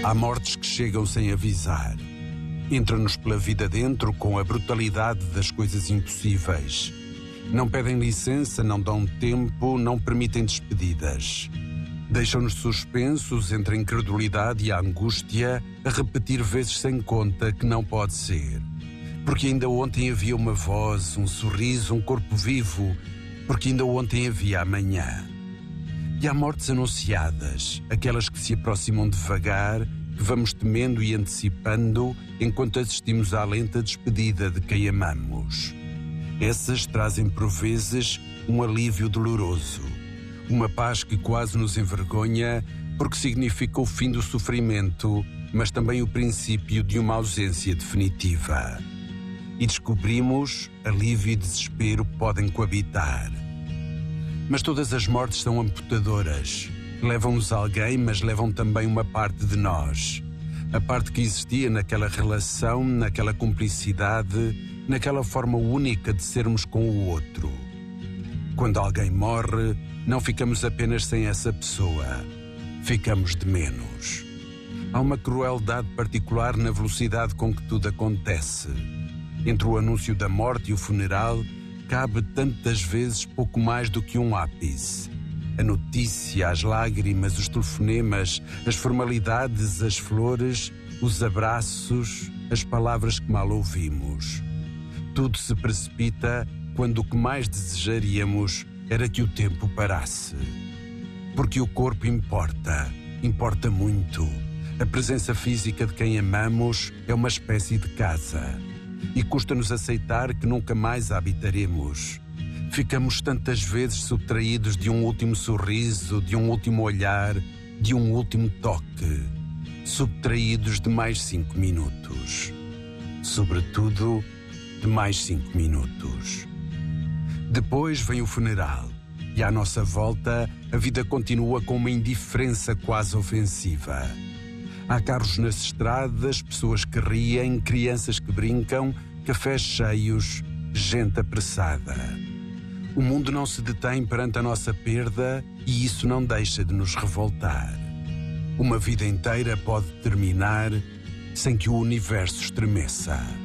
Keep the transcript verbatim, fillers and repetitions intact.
Há mortes que chegam sem avisar. Entram-nos pela vida dentro com a brutalidade das coisas impossíveis. Não pedem licença, não dão tempo, não permitem despedidas. Deixam-nos suspensos entre a incredulidade e a angústia, a repetir vezes sem conta que não pode ser. Porque ainda ontem havia uma voz, um sorriso, um corpo vivo. Porque ainda ontem havia amanhã. E há mortes anunciadas, aquelas que se aproximam devagar, que vamos temendo e antecipando enquanto assistimos à lenta despedida de quem amamos. Essas trazem por vezes um alívio doloroso, uma paz que quase nos envergonha porque significa o fim do sofrimento, mas também o princípio de uma ausência definitiva. E descobrimos alívio e desespero podem coabitar. Mas todas as mortes são amputadoras. Levam-nos a alguém, mas levam também uma parte de nós. A parte que existia naquela relação, naquela cumplicidade, naquela forma única de sermos com o outro. Quando alguém morre, não ficamos apenas sem essa pessoa. Ficamos de menos. Há uma crueldade particular na velocidade com que tudo acontece. Entre o anúncio da morte e o funeral, cabe tantas vezes pouco mais do que um ápice. A notícia, as lágrimas, os telefonemas, as formalidades, as flores, os abraços, as palavras que mal ouvimos. Tudo se precipita quando o que mais desejaríamos era que o tempo parasse. Porque o corpo importa, importa muito. A presença física de quem amamos é uma espécie de casa. E custa-nos aceitar que nunca mais a habitaremos. Ficamos tantas vezes subtraídos de um último sorriso, de um último olhar, de um último toque. Subtraídos de mais cinco minutos. Sobretudo, de mais cinco minutos. Depois vem o funeral. E à nossa volta, a vida continua com uma indiferença quase ofensiva. Há carros nas estradas, pessoas que riem, crianças que brincam, cafés cheios, gente apressada. O mundo não se detém perante a nossa perda e isso não deixa de nos revoltar. Uma vida inteira pode terminar sem que o universo estremeça.